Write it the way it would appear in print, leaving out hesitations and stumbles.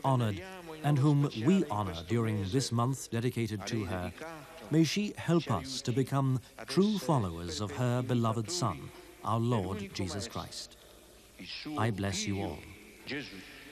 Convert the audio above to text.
honored and whom we honor during this month dedicated to her, may she help us to become true followers of her beloved Son, our Lord Jesus Christ. I bless you all.